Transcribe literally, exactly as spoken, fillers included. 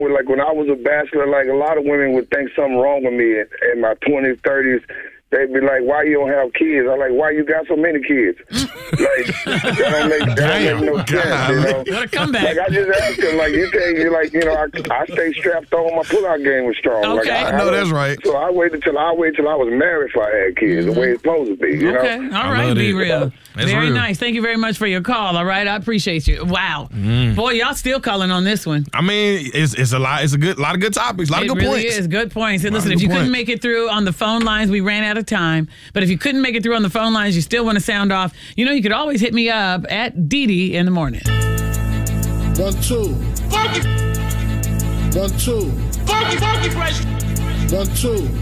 Well, like when I was a bachelor, like a lot of women would think something wrong with me in, in my twenties, thirties. They'd be like, why you don't have kids? I'm like, why you got so many kids? Like, that don't make, that don't make no God. sense, you know? What a comeback. Like, I just asked him, like, you think, you like, you know, I, I stay strapped on, my pull-out game was strong. Okay. Like, I know that's right. So I waited till I waited till I was married before I had kids, Mm-hmm. the way it's supposed to be, you Okay. know? All I right, love Be it. Real. That's Very real. nice. Thank you very much for your call, all right? I appreciate you. Wow. Boy, y'all still calling on this one. I mean, it's it's a lot. It's a good lot of good topics. A lot It of good really points. is. Good points. And Lot of listen, if good you couldn't points. make it through on the phone lines, we ran out of time. But if you couldn't make it through on the phone lines, you still want to sound off, you know, you could always hit me up at Dee Dee in the morning. One, two. Funky, One, two. funky, funky fresh. One, two.